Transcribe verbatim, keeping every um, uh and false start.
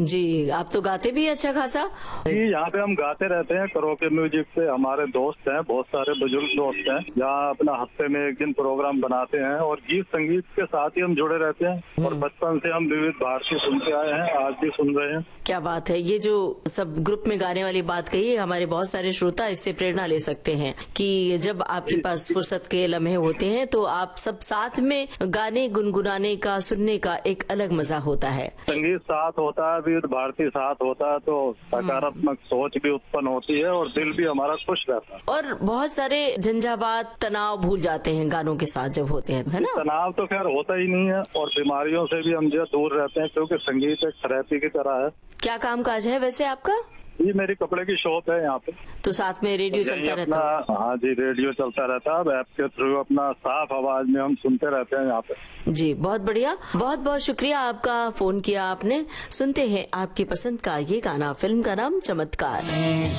जी, आप तो गाते भी अच्छा खासा। जी, यहाँ पे हम गाते रहते हैं करोके म्यूजिक पे। हमारे दोस्त हैं, बहुत सारे बुजुर्ग दोस्त हैं, जहाँ अपना हफ्ते में एक दिन प्रोग्राम बनाते हैं और गीत संगीत के साथ ही हम जुड़े रहते हैं। और बचपन से हम विविध भारती सुनते आए हैं, आज भी सुन रहे हैं। क्या बात है, ये जो सब ग्रुप में गाने वाली बात कही है, हमारे बहुत सारे श्रोता इससे प्रेरणा ले सकते हैं कि जब आपके पास फुर्सत के लम्हे होते हैं तो आप सब साथ में गाने गुनगुनाने का, सुनने का एक अलग मजा होता है। संगीत साथ होता है, विविध भारती साथ होता है तो सकारात्मक सोच भी उत्पन्न होती है और दिल भी हमारा खुश रहता है। और बहुत सारे झंझावात, तनाव भूल जाते हैं गानों के साथ जब होते हैं, है ना? तनाव तो खैर होता ही नहीं है और बीमारियों से भी हम जो दूर रहते हैं, क्योंकि संगीत एक थेरेपी की तरह है। क्या काम काज है वैसे आपका? जी, मेरी कपड़े की शॉप है यहाँ पे। तो साथ में रेडियो चलता रहता है? हाँ जी, रेडियो चलता रहता है। ऐप के थ्रू अपना साफ आवाज में हम सुनते रहते हैं यहाँ पे। जी, बहुत बढ़िया, बहुत बहुत शुक्रिया आपका, फोन किया आपने। सुनते हैं आपकी पसंद का ये गाना, फिल्म का नाम चमत्कार।